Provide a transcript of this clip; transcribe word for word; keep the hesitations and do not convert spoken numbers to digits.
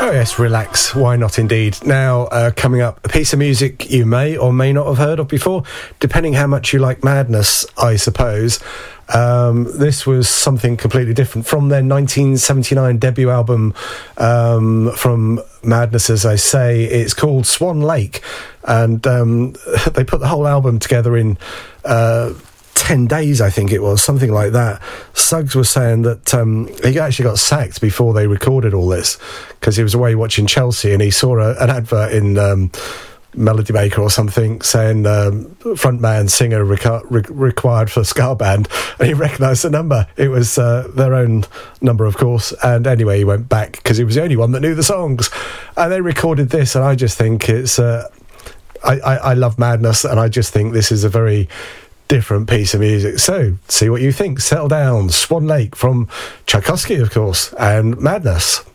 Oh yes, relax. Why not indeed? Now, uh, coming up, a piece of music you may or may not have heard of before, depending how much you like Madness, I suppose. Um, this was something completely different from their nineteen seventy-nine debut album um, from Madness, as I say. It's called Swan Lake, and um, they put the whole album together in uh, ten days, I think it was, something like that. Suggs was saying that um, he actually got sacked before they recorded all this, because he was away watching Chelsea and he saw a, an advert in um, Melody Maker or something saying um, frontman, singer reca- re- required for ska band, and he recognised the number. It was uh, their own number, of course, and anyway he went back because he was the only one that knew the songs, and they recorded this, and I just think it's uh, I, I, I love Madness, and I just think this is a very different piece of music. So see what you think. Settle Down, Swan Lake from Tchaikovsky, of course, and Madness.